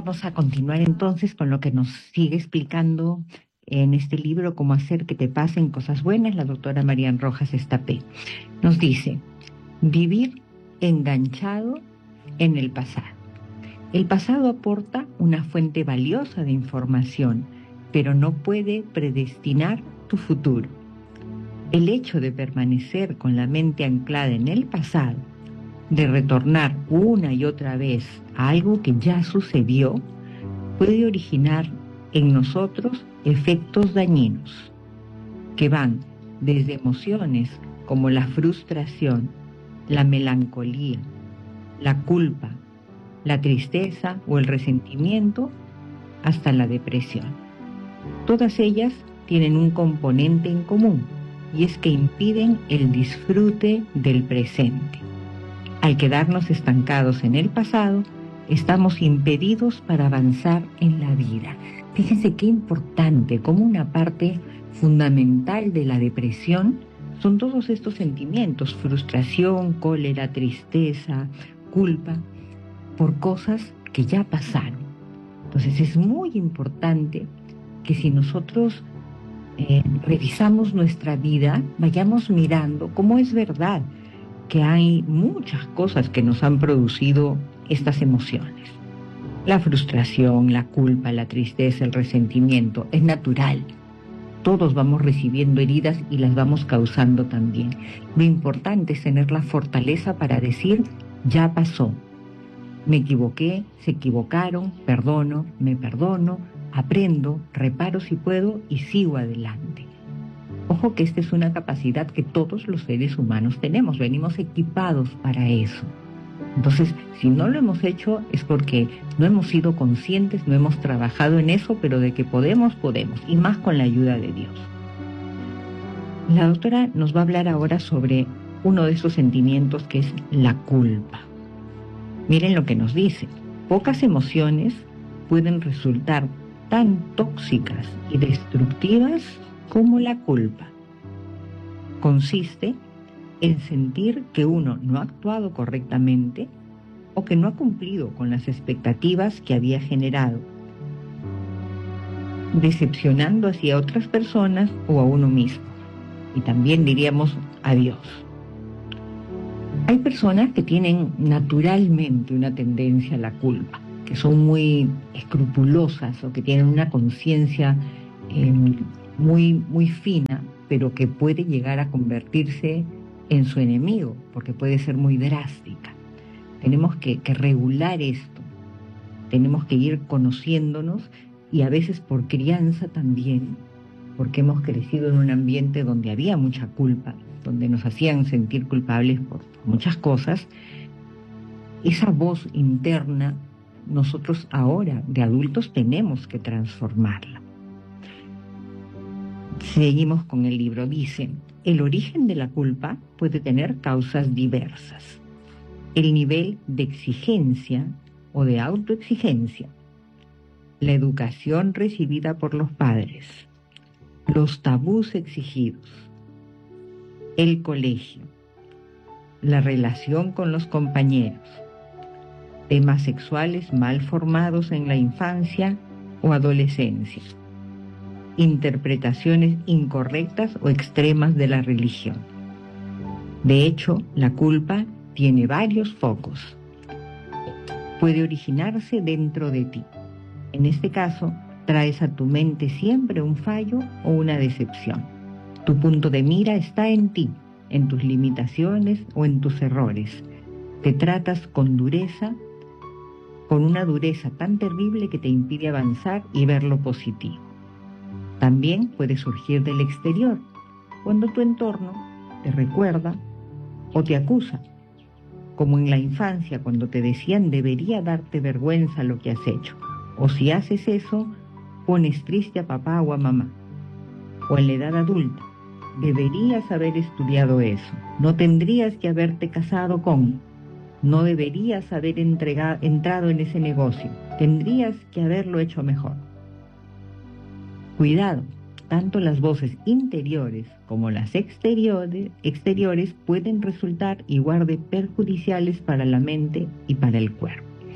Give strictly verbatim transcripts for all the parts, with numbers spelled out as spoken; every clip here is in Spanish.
vamos a continuar entonces con lo que nos sigue explicando en este libro, Cómo hacer que te pasen cosas buenas, la doctora Marian Rojas Estapé. Nos dice, vivir enganchado en el pasado. El pasado aporta una fuente valiosa de información, pero no puede predestinar tu futuro. El hecho de permanecer con la mente anclada en el pasado, de retornar una y otra vez a algo que ya sucedió, puede originar en nosotros efectos dañinos que van desde emociones como la frustración, la melancolía, la culpa, la tristeza o el resentimiento, hasta la depresión. Todas ellas tienen un componente en común, y es que impiden el disfrute del presente. Al quedarnos estancados en el pasado, estamos impedidos para avanzar en la vida. Fíjense qué importante, como una parte fundamental de la depresión son todos estos sentimientos, frustración, cólera, tristeza, culpa, por cosas que ya pasaron. Entonces es muy importante que si nosotros eh, revisamos nuestra vida, vayamos mirando cómo es verdad que hay muchas cosas que nos han producido estas emociones. La frustración, la culpa, la tristeza, el resentimiento, es natural. Todos vamos recibiendo heridas y las vamos causando también. Lo importante es tener la fortaleza para decir, ya pasó. Me equivoqué, se equivocaron, perdono, me perdono, aprendo, reparo si puedo y sigo adelante. Ojo que esta es una capacidad que todos los seres humanos tenemos, venimos equipados para eso. Entonces, si no lo hemos hecho es porque no hemos sido conscientes, no hemos trabajado en eso, pero de que podemos, podemos, y más con la ayuda de Dios. La doctora nos va a hablar ahora sobre uno de esos sentimientos que es la culpa. Miren lo que nos dice, pocas emociones pueden resultar tan tóxicas y destructivas como la culpa. Consiste en sentir que uno no ha actuado correctamente o que no ha cumplido con las expectativas que había generado, decepcionando hacia otras personas o a uno mismo, y también diríamos a Dios. Hay personas que tienen naturalmente una tendencia a la culpa, que son muy escrupulosas o que tienen una conciencia eh, muy, muy fina, pero que puede llegar a convertirse en su enemigo, porque puede ser muy drástica. Tenemos que, que regular esto, tenemos que ir conociéndonos y a veces por crianza también, porque hemos crecido en un ambiente donde había mucha culpa, donde nos hacían sentir culpables por muchas cosas. Esa voz interna, nosotros ahora de adultos tenemos que transformarla. Seguimos con el libro, dice, el origen de la culpa puede tener causas diversas. El nivel de exigencia o de autoexigencia, la educación recibida por los padres, los tabús exigidos, el colegio, la relación con los compañeros, temas sexuales mal formados en la infancia o adolescencia, interpretaciones incorrectas o extremas de la religión. De hecho, la culpa tiene varios focos. Puede originarse dentro de ti. En este caso, traes a tu mente siempre un fallo o una decepción. Tu punto de mira está en ti, en tus limitaciones o en tus errores. Te tratas con dureza, con una dureza tan terrible que te impide avanzar y ver lo positivo. También puede surgir del exterior, cuando tu entorno te recuerda o te acusa, como en la infancia cuando te decían debería darte vergüenza lo que has hecho, o si haces eso, pones triste a papá o a mamá. O en la edad adulta, deberías haber estudiado eso, no tendrías que haberte casado con, no deberías haber entregado, entrado en ese negocio, tendrías que haberlo hecho mejor. Cuidado, tanto las voces interiores como las exteriores, exteriores pueden resultar igual de perjudiciales para la mente y para el cuerpo.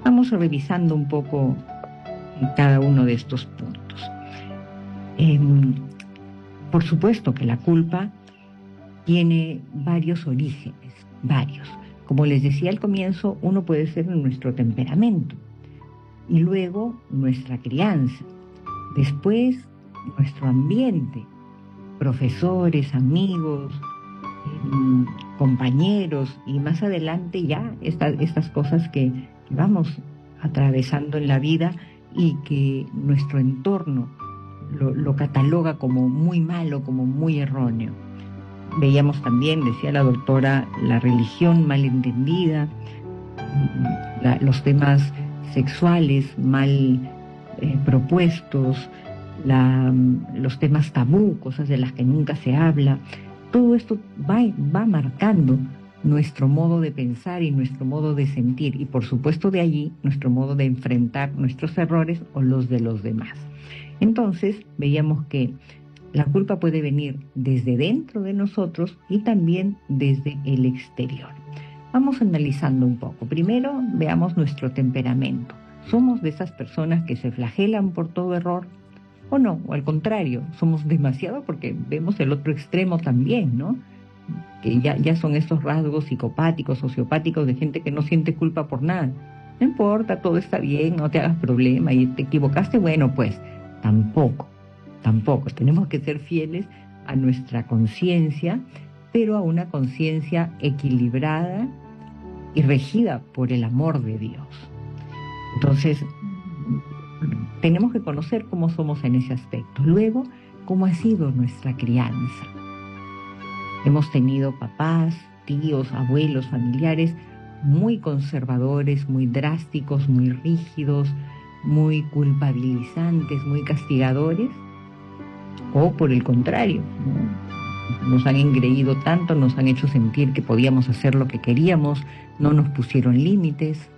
Vamos revisando un poco cada uno de estos puntos. Eh, por supuesto que la culpa tiene varios orígenes, varios. Como les decía al comienzo, uno puede ser nuestro temperamento, y luego nuestra crianza, después nuestro ambiente, profesores, amigos, eh, compañeros, y más adelante ya esta, estas cosas que vamos atravesando en la vida y que nuestro entorno lo, lo cataloga como muy malo, como muy erróneo. Veíamos también, decía la doctora, la religión mal entendida, la, los temas sexuales mal eh, propuestos, la, los temas tabú, cosas de las que nunca se habla. Todo esto va, va marcando nuestro modo de pensar y nuestro modo de sentir, y por supuesto de allí nuestro modo de enfrentar nuestros errores o los de los demás. Entonces veíamos que la culpa puede venir desde dentro de nosotros y también desde el exterior. Vamos analizando un poco. Primero, veamos nuestro temperamento. ¿Somos de esas personas que se flagelan por todo error? ¿O no? O al contrario, somos demasiado, porque vemos el otro extremo también, ¿no? Que ya, ya son estos rasgos psicopáticos, sociopáticos de gente que no siente culpa por nada. No importa, todo está bien, no te hagas problema, y te equivocaste, bueno, pues tampoco. Tampoco, tenemos que ser fieles a nuestra conciencia, pero a una conciencia equilibrada y regida por el amor de Dios. Entonces, tenemos que conocer cómo somos en ese aspecto. Luego, cómo ha sido nuestra crianza. Hemos tenido papás, tíos, abuelos, familiares muy conservadores, muy drásticos, muy rígidos, muy culpabilizantes, muy castigadores. O por el contrario, ¿no? Nos han engreído tanto, nos han hecho sentir que podíamos hacer lo que queríamos, no nos pusieron límites.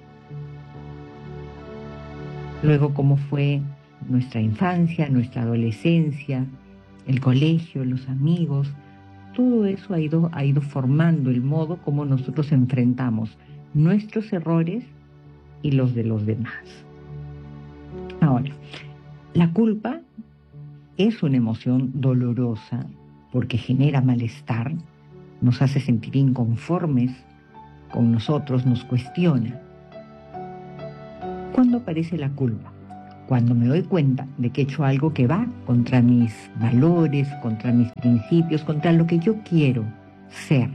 Luego, cómo fue nuestra infancia, nuestra adolescencia, el colegio, los amigos. Todo eso ha ido, ha ido formando el modo como nosotros enfrentamos nuestros errores y los de los demás. Ahora, la culpa es una emoción dolorosa porque genera malestar, nos hace sentir inconformes con nosotros, nos cuestiona. ¿Cuándo aparece la culpa? Cuando me doy cuenta de que he hecho algo que va contra mis valores, contra mis principios, contra lo que yo quiero ser.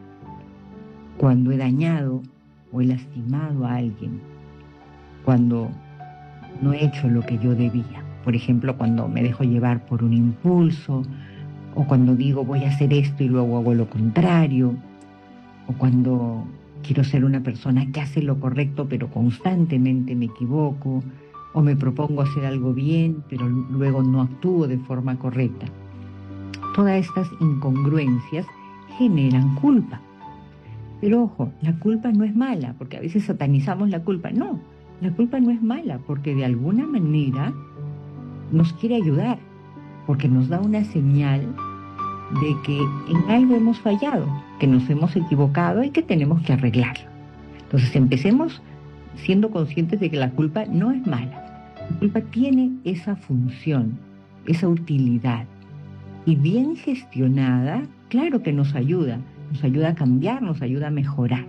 Cuando he dañado o he lastimado a alguien. Cuando no he hecho lo que yo debía. Por ejemplo, cuando me dejo llevar por un impulso, o cuando digo voy a hacer esto y luego hago lo contrario, o cuando quiero ser una persona que hace lo correcto pero constantemente me equivoco, o me propongo hacer algo bien pero luego no actúo de forma correcta. Todas estas incongruencias generan culpa. Pero ojo, la culpa no es mala, porque a veces satanizamos la culpa. No, la culpa no es mala, porque de alguna manera nos quiere ayudar, porque nos da una señal de que en algo hemos fallado, que nos hemos equivocado y que tenemos que arreglarlo. Entonces empecemos siendo conscientes de que la culpa no es mala. La culpa tiene esa función, esa utilidad, y bien gestionada, claro que nos ayuda, nos ayuda a cambiar, nos ayuda a mejorar.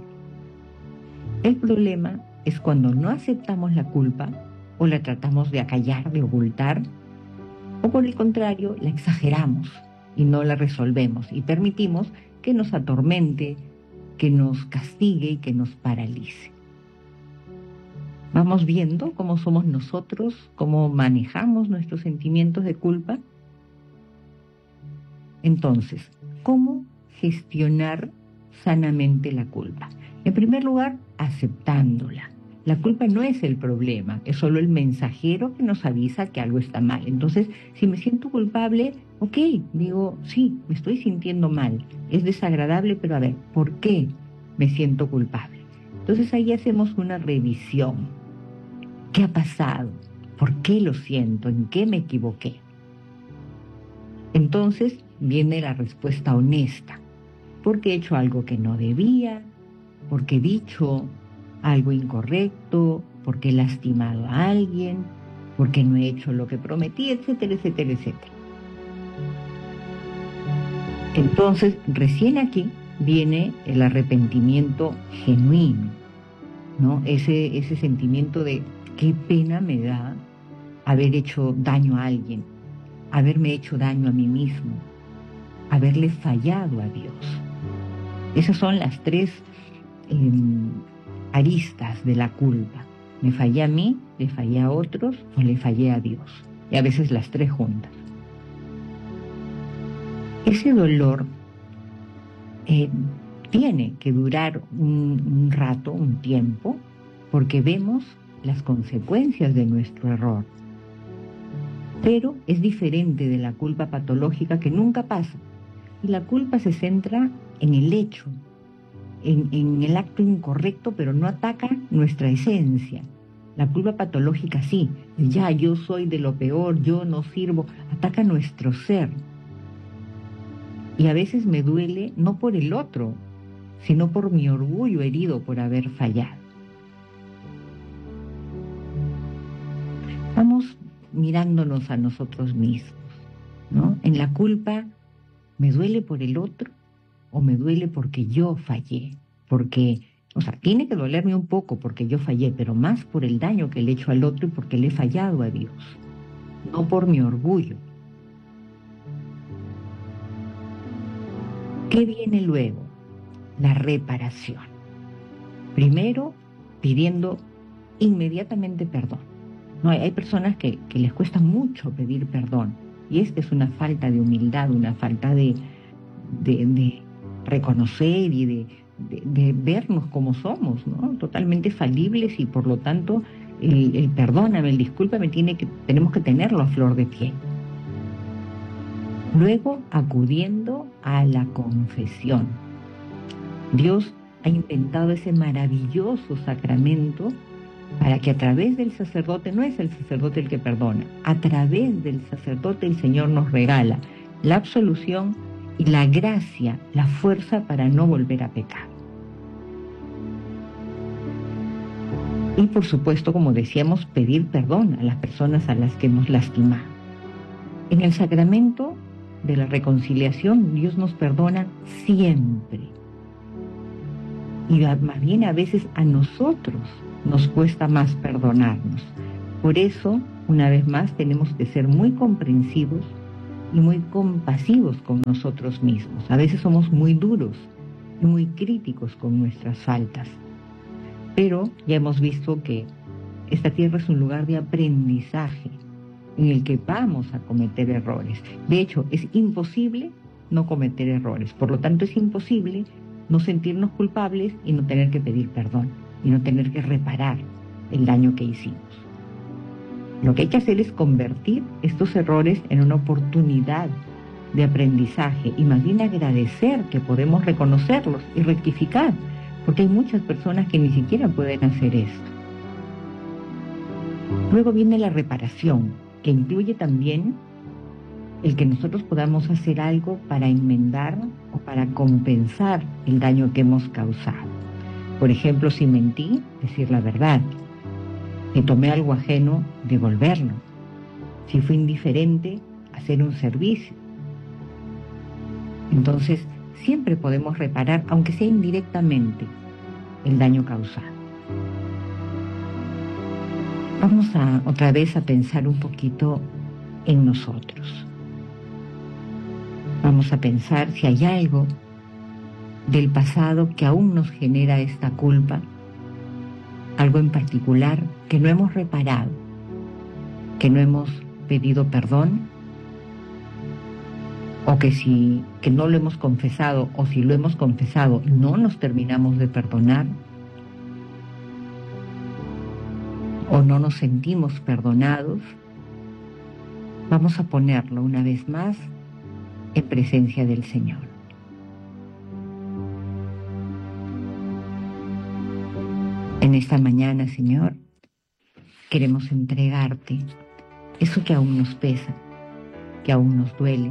El problema es cuando no aceptamos la culpa o la tratamos de acallar, de ocultar, o por el contrario, la exageramos y no la resolvemos y permitimos que nos atormente, que nos castigue y que nos paralice. Vamos viendo cómo somos nosotros, cómo manejamos nuestros sentimientos de culpa. Entonces, ¿cómo gestionar sanamente la culpa? En primer lugar, aceptándola. La culpa no es el problema, es solo el mensajero que nos avisa que algo está mal. Entonces, si me siento culpable, ok, digo, sí, me estoy sintiendo mal, es desagradable, pero a ver, ¿por qué me siento culpable? Entonces ahí hacemos una revisión. ¿Qué ha pasado? ¿Por qué lo siento? ¿En qué me equivoqué? Entonces viene la respuesta honesta. Porque he hecho algo que no debía, porque he dicho algo incorrecto, porque he lastimado a alguien, porque no he hecho lo que prometí, etcétera, etcétera, etcétera. Entonces, recién aquí viene el arrepentimiento genuino, ¿no? Ese, ese sentimiento de qué pena me da haber hecho daño a alguien, haberme hecho daño a mí mismo, haberle fallado a Dios. Esas son las tres eh, aristas de la culpa. Me fallé a mí, le fallé a otros o le fallé a Dios. Y a veces las tres juntas. Ese dolor eh, tiene que durar un, un rato, un tiempo, porque vemos las consecuencias de nuestro error. Pero es diferente de la culpa patológica que nunca pasa. Y la culpa se centra en el hecho, en, en el acto incorrecto, pero no ataca nuestra esencia. La culpa patológica sí, ya yo soy de lo peor, yo no sirvo, ataca nuestro ser. Y a veces me duele no por el otro, sino por mi orgullo herido por haber fallado. Vamos mirándonos a nosotros mismos, ¿no? En la culpa, ¿me duele por el otro o me duele porque yo fallé? Porque, o sea, tiene que dolerme un poco porque yo fallé, pero más por el daño que le he hecho al otro y porque le he fallado a Dios, no por mi orgullo. ¿Qué viene luego? La reparación. Primero, pidiendo inmediatamente perdón. No, hay, hay personas que, que les cuesta mucho pedir perdón, y esta es una falta de humildad, una falta de, de, de reconocer y de, de, de vernos como somos, ¿no? Totalmente falibles, y por lo tanto el, el perdóname, el discúlpame, tiene que, tenemos que tenerlo a flor de piel. Luego, acudiendo a la confesión. Dios ha inventado ese maravilloso sacramento para que a través del sacerdote, no es el sacerdote el que perdona, a través del sacerdote el Señor nos regala la absolución y la gracia, la fuerza para no volver a pecar. Y por supuesto, como decíamos, pedir perdón a las personas a las que hemos lastimado. En el sacramento de la reconciliación, Dios nos perdona siempre. Y más bien a veces a nosotros nos cuesta más perdonarnos. Por eso, una vez más, tenemos que ser muy comprensivos y muy compasivos con nosotros mismos. A veces somos muy duros y muy críticos con nuestras faltas. Pero ya hemos visto que esta tierra es un lugar de aprendizaje en el que vamos a cometer errores. De hecho, es imposible no cometer errores. Por lo tanto, es imposible no sentirnos culpables y no tener que pedir perdón y no tener que reparar el daño que hicimos. Lo que hay que hacer es convertir estos errores en una oportunidad de aprendizaje y más bien agradecer que podemos reconocerlos y rectificar, porque hay muchas personas que ni siquiera pueden hacer esto. Luego viene la reparación, que incluye también el que nosotros podamos hacer algo para enmendar o para compensar el daño que hemos causado. Por ejemplo, si mentí, decir la verdad. Si tomé algo ajeno, devolverlo. Si fui indiferente, hacer un servicio. Entonces, siempre podemos reparar, aunque sea indirectamente, el daño causado. Vamos a, otra vez a pensar un poquito en nosotros. Vamos a pensar si hay algo del pasado que aún nos genera esta culpa, algo en particular que no hemos reparado, que no hemos pedido perdón, o que si que no lo hemos confesado, o si lo hemos confesado no nos terminamos de perdonar, o no nos sentimos perdonados. Vamos a ponerlo una vez más en presencia del Señor. En esta mañana, Señor, queremos entregarte eso que aún nos pesa, que aún nos duele,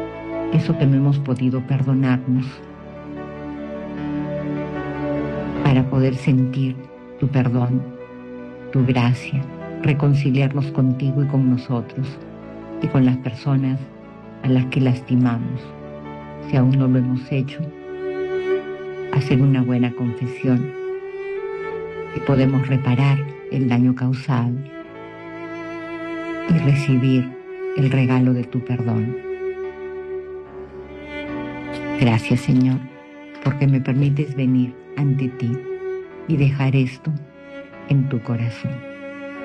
eso que no hemos podido perdonarnos, para poder sentir tu perdón, tu gracia, reconciliarnos contigo y con nosotros y con las personas a las que lastimamos. Si aún no lo hemos hecho, hacer una buena confesión y podemos reparar el daño causado y recibir el regalo de tu perdón. Gracias, Señor, porque me permites venir ante ti y dejar esto en tu corazón.